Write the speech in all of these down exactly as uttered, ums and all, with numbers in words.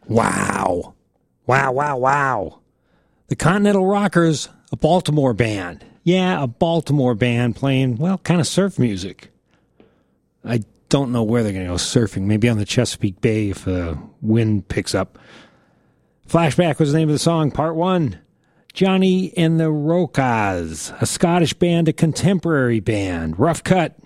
Wow. Wow, wow, wow. The Continental Rockers, a Baltimore band. Yeah, a Baltimore band playing, well, kind of surf music. I don't know where they're going to go surfing. Maybe on the Chesapeake Bay if the wind picks up. Flashback was the name of the song, part one. Johnny and the Rokas, a Scottish band, a contemporary band. Rough Cut.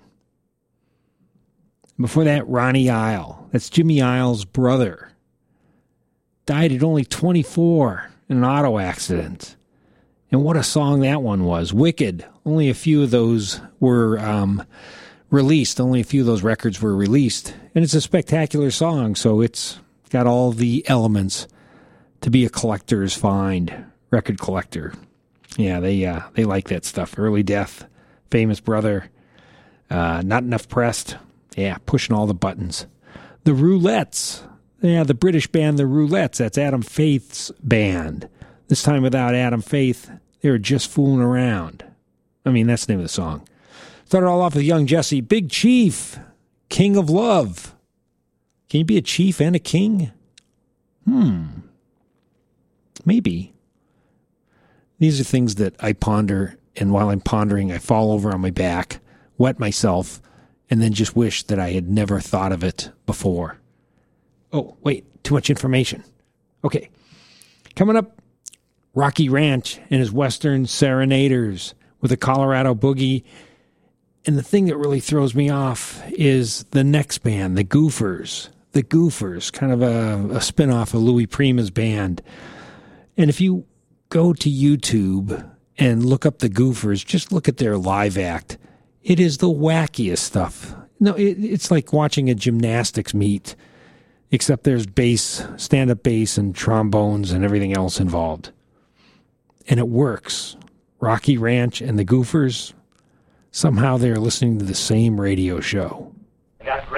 Before that, Ronnie Isle. That's Jimmy Isle's brother. Died at only twenty-four in an auto accident. And what a song that one was. Wicked. Only a few of those were um, released. Only a few of those records were released. And it's a spectacular song, so it's got all the elements to be a collector's find. Record collector. Yeah, they uh, they like that stuff. Early Death, Famous Brother, uh, Not Enough Pressed. Yeah, pushing all the buttons. The Roulettes. Yeah, the British band The Roulettes. That's Adam Faith's band. This time without Adam Faith, they were just fooling around. I mean, that's the name of the song. Started all off with Young Jesse. Big Chief, King of Love. Can you be a chief and a king? Hmm. Maybe. These are things that I ponder, and while I'm pondering, I fall over on my back, wet myself, and then just wish that I had never thought of it before. Oh, wait, too much information. Okay. Coming up, Rocky Ranch and his Western Serenaders with a Colorado Boogie. And the thing that really throws me off is the next band, the Goofers. The Goofers, kind of a, a spin-off of Louis Prima's band. And if you go to YouTube and look up the Goofers, just look at their live act. It is the wackiest stuff. No, it, it's like watching a gymnastics meet, except there's bass, stand-up bass, and trombones and everything else involved. And it works. Rocky Ranch and the Goofers, somehow they're listening to the same radio show. I got